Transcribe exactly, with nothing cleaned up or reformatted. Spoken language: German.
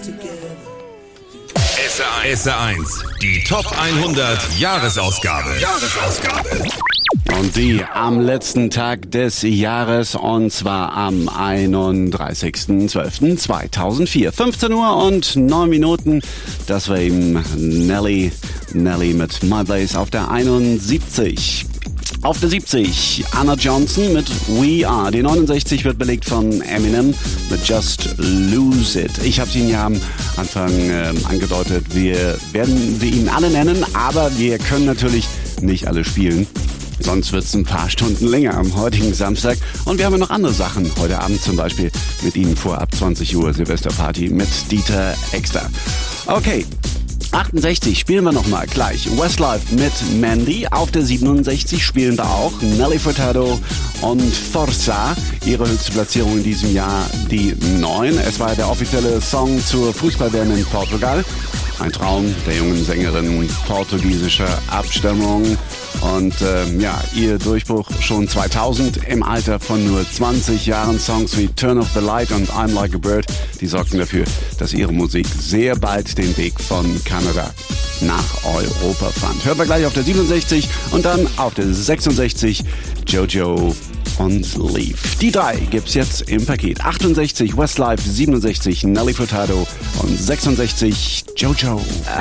S R eins, die Top hundert Jahresausgabe. Jahresausgabe. Und die am letzten Tag des Jahres, und zwar am einunddreißigsten zwölften zweitausendvier. fünfzehn Uhr und neun Minuten. Das war eben Nelly, Nelly mit My Place auf der einundsiebzig. Auf der siebzig, Anna Johnson mit We Are. Die neunundsechzig wird belegt von Eminem mit Just Lose It. Ich habe sie Ihnen ja am Anfang äh, angedeutet. Wir werden sie Ihnen alle nennen, aber wir können natürlich nicht alle spielen. Sonst wird es ein paar Stunden länger am heutigen Samstag. Und wir haben ja noch andere Sachen. Heute Abend zum Beispiel mit Ihnen vor ab zwanzig Uhr Silvesterparty mit Dieter Exter. Okay. achtundsechzig spielen wir nochmal gleich. Westlife mit Mandy. Auf der siebenundsechzig spielen wir auch Nelly Furtado und Forza. Ihre höchste Platzierung in diesem Jahr die neun. Es war der offizielle Song zur Fußball-W M in Portugal. Ein Traum der jungen Sängerin portugiesischer Abstammung. Und ähm, ja, ihr Durchbruch schon zweitausend im Alter von nur zwanzig Jahren. Songs wie Turn Off the Light und I'm Like a Bird, die sorgten dafür, dass ihre Musik sehr bald den Weg von Kanada nach Europa fand. Hören wir gleich auf der siebenundsechzig und dann auf der sechsundsechzig Jojo und Leaf. Die drei gibt's jetzt im Paket. achtundsechzig Westlife, siebenundsechzig Nelly Furtado und sechsundsechzig Jojo.